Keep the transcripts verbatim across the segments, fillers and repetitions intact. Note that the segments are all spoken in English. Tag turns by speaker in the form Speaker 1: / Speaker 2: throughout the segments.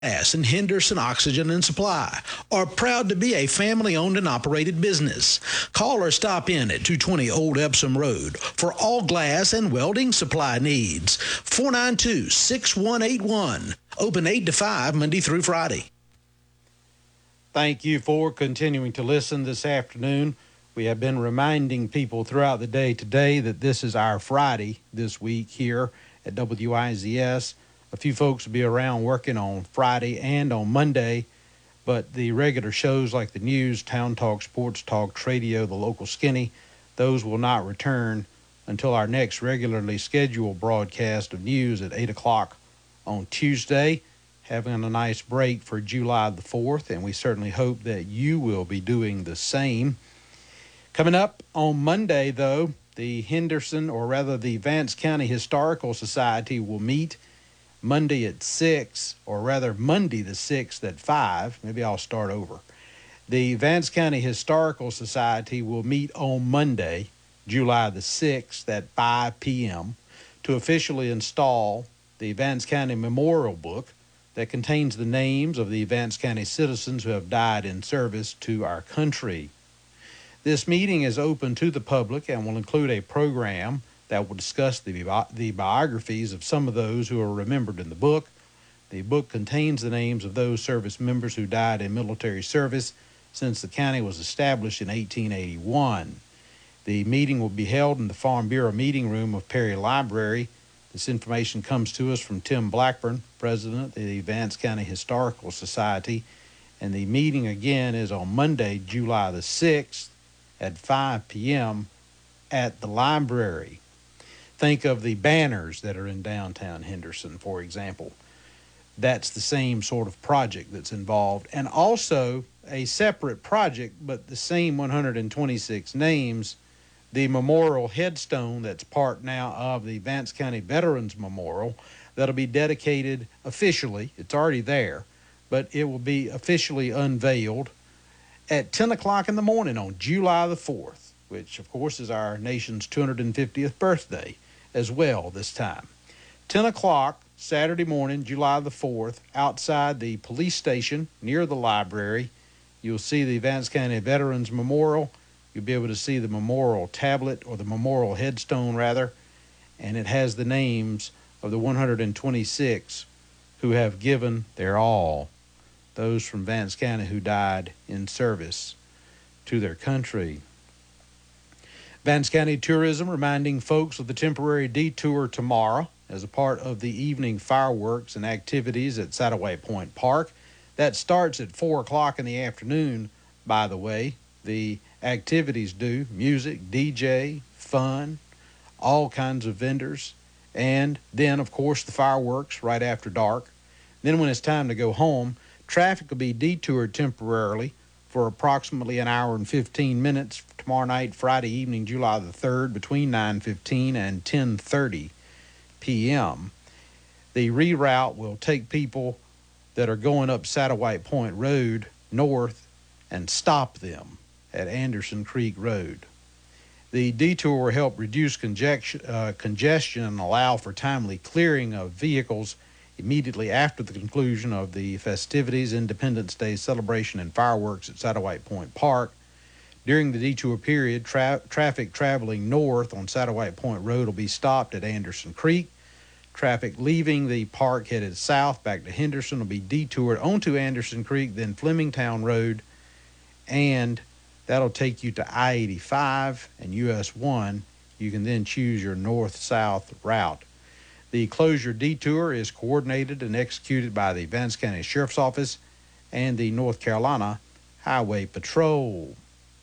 Speaker 1: Gas and Henderson Oxygen and Supply are proud to be a family-owned and operated business. Call or stop in at two twenty Old Epsom Road for all glass and welding supply needs. four nine two, six one eight one. Open eight to five Monday through Friday.
Speaker 2: Thank you for continuing to listen this afternoon. We have been reminding people throughout the day today that this is our Friday this week here at W I Z S. A few folks will be around working on Friday and on Monday, but the regular shows like the news, Town Talk, Sports Talk, Tradio, the local skinny, those will not return until our next regularly scheduled broadcast of news at eight o'clock on Tuesday. Having a nice break for July the fourth, and we certainly hope that you will be doing the same. Coming up on Monday, though, the Henderson, or rather the Vance County Historical Society will meet Monday at six, or rather Monday the sixth at five. Maybe I'll start over. The Vance County Historical Society will meet on Monday, July the sixth at five p.m. to officially install the Vance County Memorial Book that contains the names of the Vance County citizens who have died in service to our country. This meeting is open to the public and will include a program that will discuss the, bi- the biographies of some of those who are remembered in the book. The book contains the names of those service members who died in military service since the county was established in eighteen eighty-one. The meeting will be held in the Farm Bureau meeting room of Perry Library. This information comes to us from Tim Blackburn, president of the Vance County Historical Society. And the meeting again is on Monday, July the sixth at five p.m. at the library. Think of the banners that are in downtown Henderson, for example. That's the same sort of project that's involved. And also a separate project, but the same one hundred twenty-six names, the memorial headstone that's part now of the Vance County Veterans Memorial that'll be dedicated officially. It's already there, but it will be officially unveiled at ten o'clock in the morning on July the fourth, which of course is our nation's two hundred fiftieth birthday as well this time. ten o'clock Saturday morning, July the fourth, outside the police station near the library. You'll see the Vance County Veterans Memorial. You'll be able to see the memorial tablet, or the memorial headstone rather, and it has the names of the one hundred twenty-six who have given their all, those from Vance County who died in service to their country. Vance County Tourism reminding folks of the temporary detour tomorrow as a part of the evening fireworks and activities at Satterwhite Point Park. That starts at four o'clock in the afternoon, by the way. The activities do music, D J, fun, all kinds of vendors, and then, of course, the fireworks right after dark. Then when it's time to go home, traffic will be detoured temporarily for approximately an hour and fifteen minutes tomorrow night, Friday evening, July the third, between nine fifteen and ten thirty p.m. The reroute will take people that are going up Satterwhite Point Road north and stop them at Anderson Creek Road. The detour will help reduce congestion, uh, congestion and allow for timely clearing of vehicles immediately after the conclusion of the festivities, Independence Day celebration, and fireworks at Satterwhite Point Park. During the detour period, tra- traffic traveling north on Satterwhite Point Road will be stopped at Anderson Creek. Traffic leaving the park headed south back to Henderson will be detoured onto Anderson Creek, then Flemingtown Road, and that'll take you to I eighty-five and U S one. You can then choose your north-south route. The closure detour is coordinated and executed by the Vance County Sheriff's Office and the North Carolina Highway Patrol.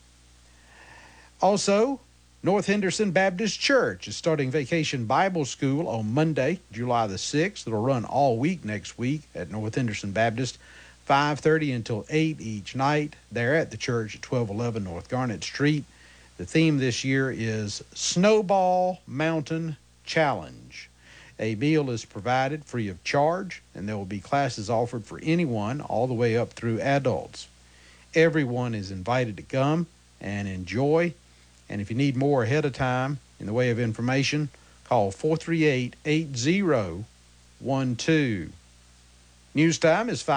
Speaker 2: Also, North Henderson Baptist Church is starting Vacation Bible School on Monday, July the sixth. It'll run all week next week at North Henderson Baptist, five thirty until eight each night. They're at the church at twelve eleven North Garnett Street. The theme this year is Snowball Mountain Challenge. A meal is provided free of charge, and there will be classes offered for anyone all the way up through adults. Everyone is invited to come and enjoy. And if you need more ahead of time in the way of information, call four three eight, eight zero one two. News time is five.